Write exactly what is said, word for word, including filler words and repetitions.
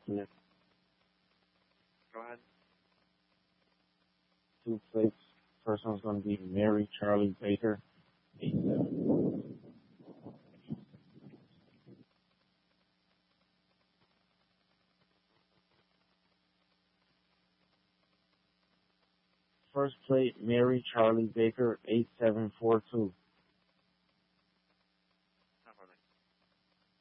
Yeah. Go ahead. Two plates. First one's going to be Mary Charlie Baker, eight seven. First plate, Mary Charlie Baker, eight seven four two.